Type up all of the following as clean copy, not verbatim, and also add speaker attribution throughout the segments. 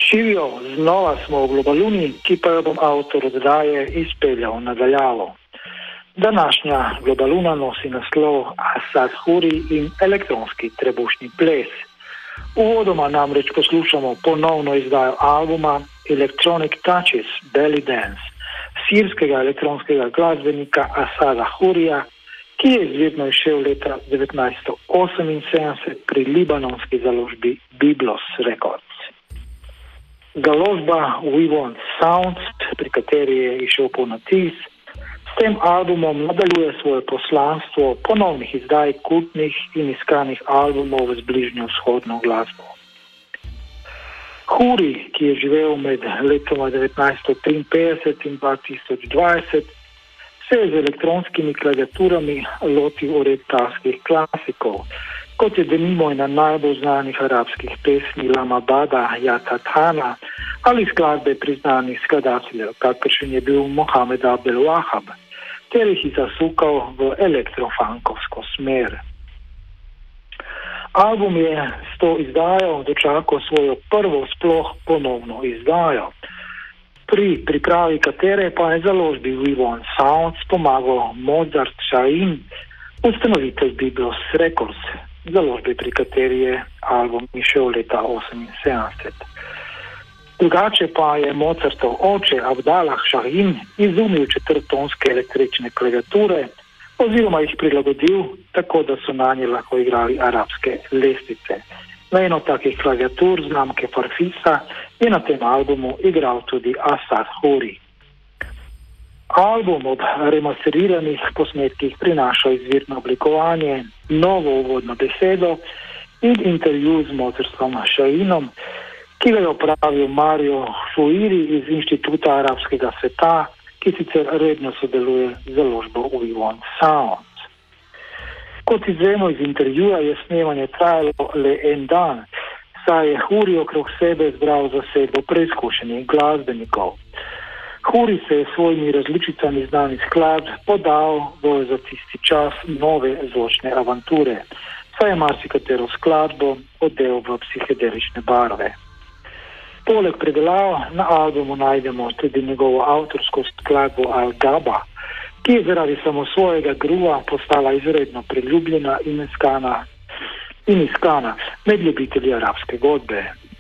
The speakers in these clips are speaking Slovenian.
Speaker 1: Živijo, znova smo v Globaluni, ki pa jo bom avtor oddaje izpeljal nadaljavo. Današnja Globaluna nosi naslov Asad Huri in elektronski trebušni ples. Uvodoma namreč poslušamo ponovno izdajo albuma Electronic Touches Belly Dance sirskega elektronskega glasbenika Asada Hurija, ki je izvirno izšel leta 1978 pri libanonski založbi Biblos Records. Založba We Want Sounds, pri kateri je izšel ponatis, s tem albumom nadaljuje svoje poslanstvo ponovnih izdaj kultnih in iskanih albumov z bližnjo vzhodno glasbo. Huri, ki je živel med letoma 1953 in 2020, se je z elektronskimi klaviaturami lotil orientalskih klasikov, kot je denimo ena najbolj znanih arabskih pesmi Lama Bada Ja Tatana ali skladbe priznanih skladateljev, kakršen je bil Mohamed Abdel Wahab, ter jih zasukal v elektrofankovsko smer. Album je s to izdajo dočakal svojo prvo sploh ponovno izdajo, pri pripravi katere pa je založbi We Want Sounds pomagal Mozart Shahin, ustanovitelj Biblos Records, založbi, pri kateri je album izšel leta 1978. Drugače pa je Mozartov oče Abdallah Shahin izumil četrtonske električne klaviature oziroma jih prilagodil tako, da so na nje lahko igrali arabske lestvice. Na eno takih klaviatur znamke Farfisa je na tem albumu igral tudi Asad Huri. Album ob remasteriranih posnetkih prinaša izvirno oblikovanje, novo uvodno besedo in intervju z Mozartom Shahinom, ki ga je opravil Mario Fuiri iz Inštituta arabskega sveta, ki sicer redno sodeluje z založbo We Want Sounds. Kot izvemo iz intervjuja, je snemanje trajalo le en dan, saj je Huri okrog sebe zbral zasedbo preizkušenih glasbenikov. Huri se je s svojimi različicami znanih skladb podal v za tisti čas nove zvočne avanture, saj je marsikatero skladbo odel v psihedelične barve. Poleg predelav na albumu najdemo tudi njegovo avtorsko skladbo Al-Gaba, ki je zaradi samo svojega gruva postala izredno priljubljena in iskana med ljubitelji arabske godbe.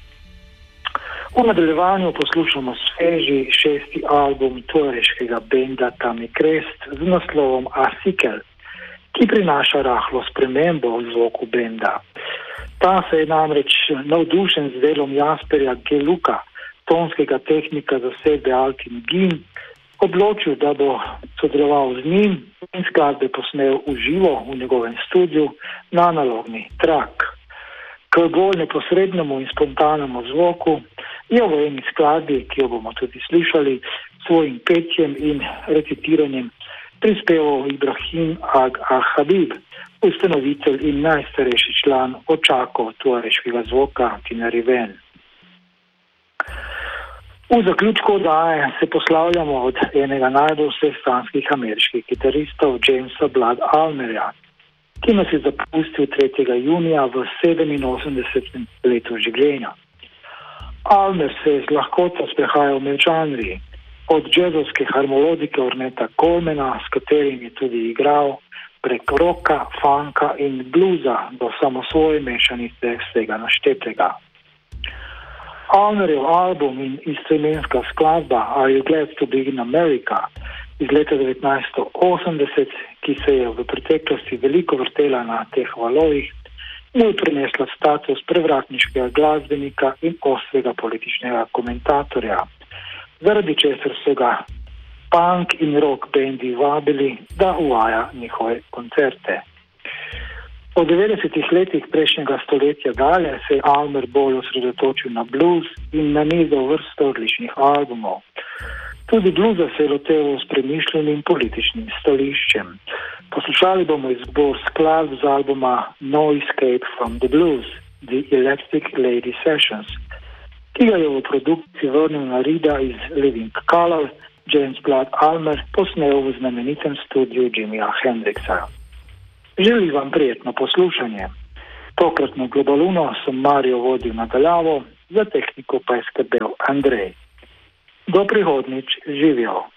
Speaker 1: V nadaljevanju poslušamo sveži 6. album tuareškega benda Tami Crest z naslovom Asikel, ki prinaša rahlo spremembo v zvoku benda. Ta se je namreč navdušen z delom Jasperja Geluka, tonskega tehnika zasedbe Altin Gin, odločil, da bo sodeloval z njim in skladbe posnel v živo v njegovem studiu na analogni trak. K bolj neposrednemu in spontanemu zvoku je v eni skladbi, ki jo bomo tudi slišali, svojim petjem in recitiranjem prispeval Ibrahim Ag Al-Habib, ustanovitelj in najstarejši član očakov tuareškega zvoka Tinariwen. V zaključku oddaje se poslavljamo od enega najbolj vsestranskih ameriških kitaristov Jamesa Blood Ulmerja, ki nas je zapustil 3. junija v 87. letu življenja. Ulmer se je z lahkoto sprehajal med žanri, od džezovske harmonike Orneta Colemana, s katerim je tudi igral, prek roka, funka in bluza do samosvoje mešanice vsega naštetega. Ulmerjev album in istoimenska skladba Are You Glad to Be in America iz leta 1980, ki se je v preteklosti veliko vrtela na teh valovih, mu je prinesla status prevratniškega glasbenika in ostrega političnega komentatorja, zaradi česar so ga punk in rock bendi vabili, da uvaja njihove koncerte. Po 90 letih prejšnjega stoletja dalje se je Ulmer bolj osredotočil na blues in nanizal vrsto odličnih albumov. Tudi bluza se je loteval s premišljenim političnim stališčem. Poslušali bomo izbor skladb z albuma No Escape from the Blues, The Electric Lady Sessions, ki ga je v produkciji vrnil na Rida iz Living Colour, James Blood Ulmer posnel v znamenitem studiu Jimija Hendrixa. Želim vam prijetno poslušanje. Tokratno Globaluno sem Mario vodil nadaljavo, za tehniko pa je skrbel Andrej. Do prihodnjič, živijo.